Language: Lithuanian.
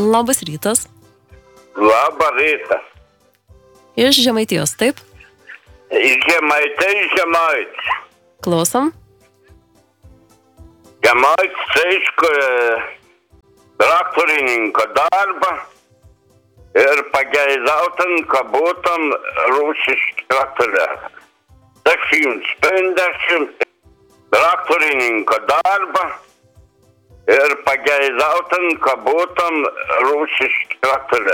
Labas rytas. Labą rytą. Iš Žemaitijos, taip? Iš Žemaitis. Klausom. Žemaitis, aišku, traktorininko darbą ir pageidautum, kad būtum rusiški traktorė. 150 traktorininko darbą ir pageidautum, kad būtum rusiški traktorė.